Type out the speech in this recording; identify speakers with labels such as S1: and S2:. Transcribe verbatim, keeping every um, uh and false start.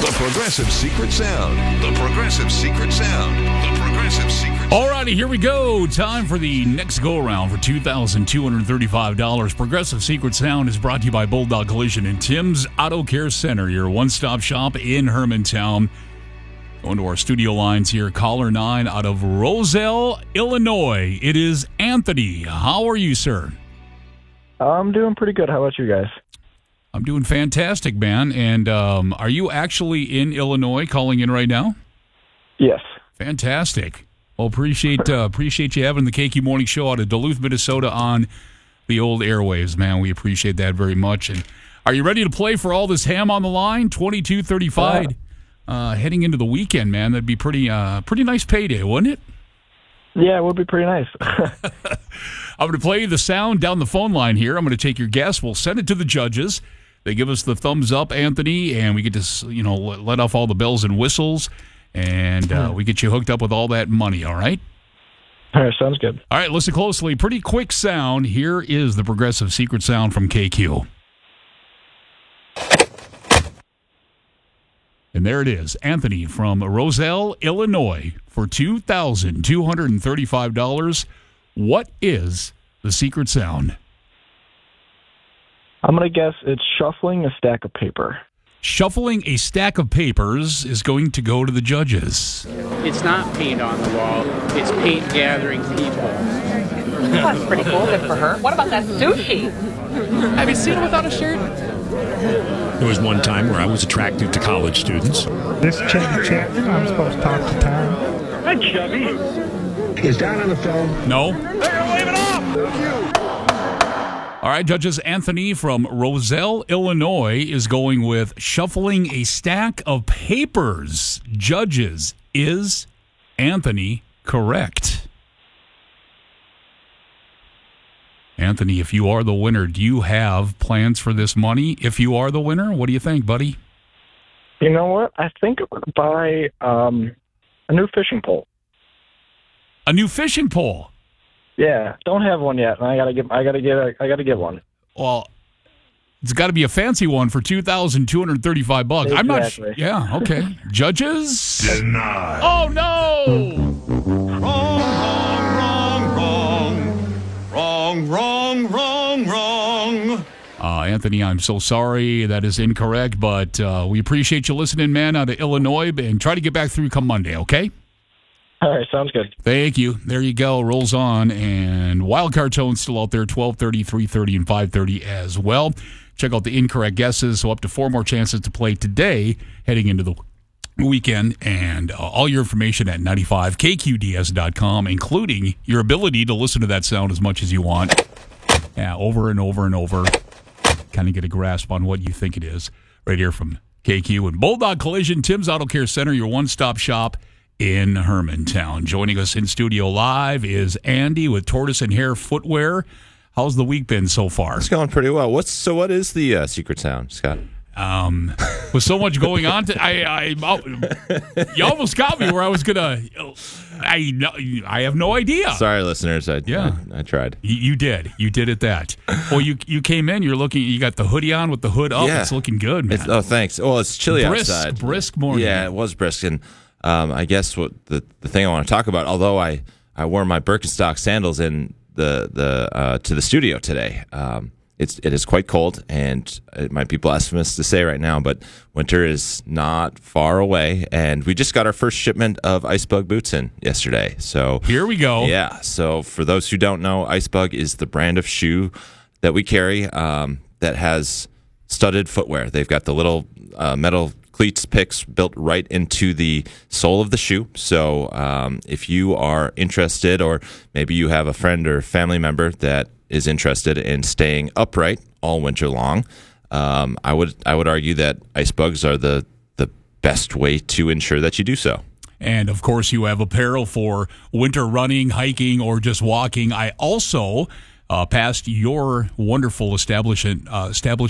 S1: The Progressive Secret Sound. The Progressive Secret Sound. The Progressive Secret Sound.
S2: All righty, here we go. Time for the next go-around for two thousand two hundred thirty-five dollars. Progressive Secret Sound is brought to you by Bulldog Collision and Tim's Auto Care Center, your one-stop shop in Hermantown. Going to our studio lines here, caller nine out of Roselle, Illinois. It is Anthony. How are you, sir?
S3: I'm doing pretty good. How about you guys?
S2: I'm doing fantastic, man. And um, are you actually in Illinois calling in right now?
S3: Yes.
S2: Fantastic. Well, appreciate uh, appreciate you having the K Q Morning Show out of Duluth, Minnesota on the old airwaves, man. We appreciate that very much. And are you ready to play for all this ham on the line? twenty-two thirty-five. Uh, uh, heading into the weekend, man. That'd be pretty uh, pretty nice payday, wouldn't it?
S3: Yeah, it would be pretty nice.
S2: I'm going to play you the sound down the phone line here. I'm going to take your guess. We'll send it to the judges. They give us the thumbs up, Anthony, and we get to, you know, let off all the bells and whistles, and uh, we get you hooked up with all that money, all right?
S3: All right, sounds good.
S2: All right, listen closely. Pretty quick sound. Here is the Progressive Secret Sound from K Q. And there it is. Anthony from Roselle, Illinois, for two thousand two hundred thirty-five dollars. What is the secret sound?
S3: I'm going to guess it's shuffling a stack of paper.
S2: Shuffling a stack of papers is going to go to the judges.
S4: It's not paint on the wall. It's paint gathering people.
S5: That's pretty cool. Good for her. What about that sushi?
S4: Have you seen her without a shirt?
S6: There was one time where I was attractive to college students.
S7: This Chevy Chapman, I'm supposed to talk to Tom.
S8: Hi, Chevy.
S9: Is Don on the phone?
S2: No.
S8: They're waving off.
S2: All right, judges. Anthony from Roselle, Illinois, is going with shuffling a stack of papers. Judges, is Anthony correct? Anthony, if you are the winner, do you have plans for this money? If you are the winner, what do you think, buddy?
S3: You know what? I think I'm going to buy um, a new fishing pole.
S2: A new fishing pole?
S3: Yeah, don't have one yet. I gotta get. I gotta get. A, I gotta get one.
S2: Well, it's got to be a fancy one for two thousand two hundred thirty-five bucks.
S3: Exactly.
S2: I'm not. Sh- yeah. Okay. Judges.
S1: Denied.
S2: Oh no!
S8: Wrong, wrong, wrong, wrong, wrong, wrong, wrong.
S2: Uh, Anthony, I'm so sorry. That is incorrect, but uh, we appreciate you listening, man, out of Illinois, and try to get back through come Monday, okay?
S3: All right, sounds good.
S2: Thank you. There you go. Rolls on. And Wildcard Tone's still out there, twelve thirty, three thirty, and five thirty as well. Check out the incorrect guesses. So up to four more chances to play today heading into the weekend. And uh, all your information at ninety-five K Q D S dot com, including your ability to listen to that sound as much as you want. Yeah, over and over and over. Kind of get a grasp on what you think it is. Right here from K Q and Bulldog Collision, Tim's Auto Care Center, your one-stop shop in Hermantown. Joining us in studio live is Andy with Tortoise and Hare Footwear. How's the week been so far?
S10: It's going pretty well. What's so? What is the uh, secret sound, Scott?
S2: Um, with so much going on, to, I, I, you almost got me where I was gonna. I, I have no idea.
S10: Sorry, listeners. I,
S2: yeah,
S10: I, I tried.
S2: You, you did. You did it. That. Well, you you came in. You're looking. You got the hoodie on with the hood up.
S10: Yeah.
S2: It's looking good, man.
S10: It's, oh, thanks. Well, it's chilly
S2: brisk,
S10: outside.
S2: Brisk morning.
S10: Yeah, it was brisk, and um, I guess what the the thing I want to talk about. Although I, I wore my Birkenstock sandals in the the uh, to the studio today. Um, It's it is quite cold, and it might be blasphemous to say right now, but winter is not far away, and we just got our first shipment of Icebug boots in yesterday. So
S2: here we go.
S10: Yeah. So for those who don't know, Icebug is the brand of shoe that we carry um, that has studded footwear. They've got the little uh, metal cleats picks built right into the sole of the shoe. So um, if you are interested, or maybe you have a friend or family member that is interested in staying upright all winter long, um, I would I would argue that Icebugs are the the best way to ensure that you do so.
S2: And of course, you have apparel for winter running, hiking, or just walking. I also uh, passed your wonderful establishment uh, establishment.